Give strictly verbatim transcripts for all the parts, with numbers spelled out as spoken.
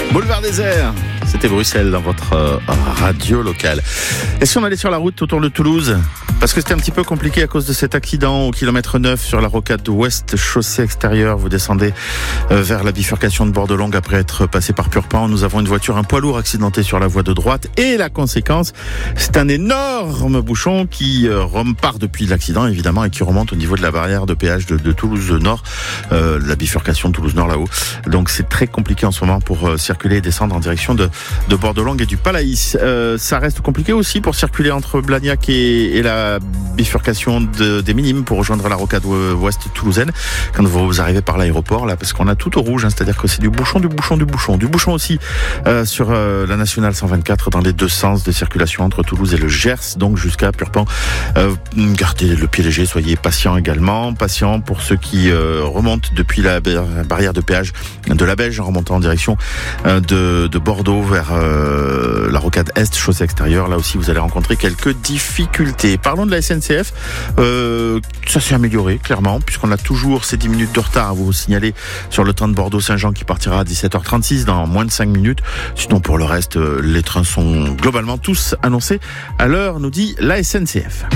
Boulevard Désert, c'était Bruxelles dans votre euh, radio locale. Et si on allait sur la route autour de Toulouse ? Parce que c'était un petit peu compliqué à cause de cet accident au kilomètre neuf sur la rocade ouest, chaussée extérieure. Vous descendez euh, vers la bifurcation de Bordeaux-Longue après être passé par Purpan. Nous avons une voiture, un poids lourd accidenté sur la voie de droite. Et la conséquence, c'est un énorme bouchon qui euh, repart depuis l'accident, évidemment, et qui remonte au niveau de la barrière de péage de, de Toulouse-Nord, euh, la bifurcation de Toulouse-Nord là-haut. Donc c'est très compliqué en ce moment pour euh, circuler et descendre en direction de, de Bordeaux-Longue et du Palaïs. Euh, ça reste compliqué aussi pour circuler entre Blagnac et, et la bifurcation de, des Minimes pour rejoindre la rocade ouest toulousaine quand vous arrivez par l'aéroport là, parce qu'on a tout au rouge, hein, c'est-à-dire que c'est du bouchon, du bouchon, du bouchon, du bouchon aussi euh, sur euh, la nationale cent vingt-quatre dans les deux sens de circulation entre Toulouse et le Gers, donc jusqu'à Purpan. Euh, gardez le pied léger, soyez patient également, patient pour ceux qui euh, remontent depuis la barrière de péage de la Belge en remontant en direction euh, de, de Bordeaux vers euh, la rocade est, chaussée extérieure. Là aussi, vous allez rencontrer quelques difficultés. Parlons de la S N C F. Euh, ça s'est amélioré, clairement, puisqu'on a toujours ces dix minutes de retard à vous signaler sur le train de Bordeaux-Saint-Jean qui partira à dix-sept heures trente-six dans moins de cinq minutes. Sinon, pour le reste, les trains sont globalement tous annoncés à l'heure, nous dit la S N C F.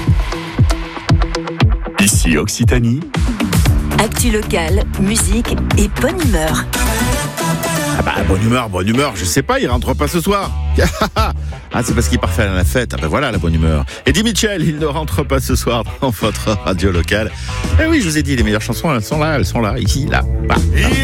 Ici Occitanie. Actu locale, musique et bonne humeur. Ah bah, bonne humeur, bonne humeur, je sais pas, il rentre pas ce soir. Ah, c'est parce qu'il part faire la fête. Ah ben voilà la bonne humeur. Eddie Mitchell, il ne rentre pas ce soir dans votre radio locale. Eh oui, je vous ai dit, les meilleures chansons, elles sont là, elles sont là, ici, là. Bah, là.